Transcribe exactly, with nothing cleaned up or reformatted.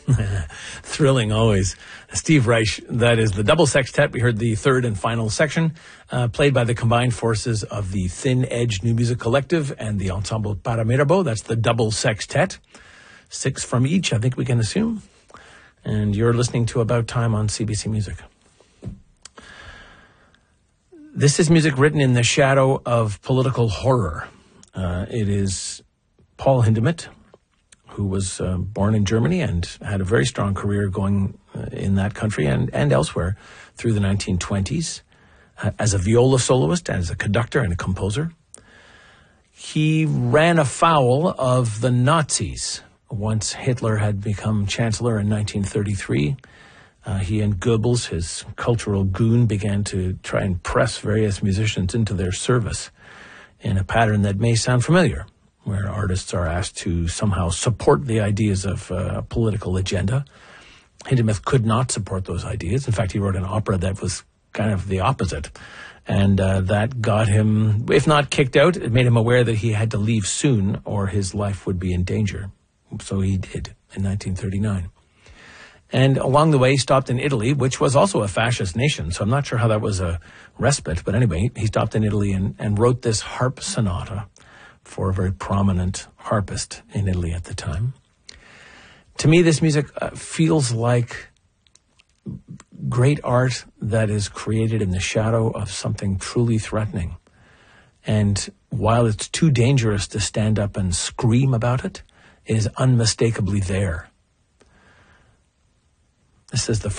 Thrilling always. Steve Reich, that is the double sextet. We heard the third and final section, uh, played by the combined forces of the Thin Edge New Music Collective and the Ensemble Para Mirabeau. That's the double sextet. Six from each, I think we can assume. And you're listening to About Time on C B C Music. This is music written in the shadow of political horror. Uh, it is Paul Hindemith, who was uh, born in Germany and had a very strong career going uh, in that country and, and elsewhere through the nineteen twenties uh, as a viola soloist, as a conductor and a composer. He ran afoul of the Nazis once Hitler had become chancellor in nineteen thirty-three. Uh, he and Goebbels, his cultural goon, began to try and press various musicians into their service in a pattern that may sound familiar, where artists are asked to somehow support the ideas of uh, a political agenda. Hindemith could not support those ideas. In fact, he wrote an opera that was kind of the opposite. And uh, that got him, if not kicked out, it made him aware that he had to leave soon or his life would be in danger. So he did in nineteen thirty-nine. And along the way, he stopped in Italy, which was also a fascist nation. So I'm not sure how that was a respite. But anyway, he stopped in Italy and, and wrote this harp sonata for a very prominent harpist in Italy at the time. To me, this music uh, feels like great art that is created in the shadow of something truly threatening. And while it's too dangerous to stand up and scream about it, it is unmistakably there. This is the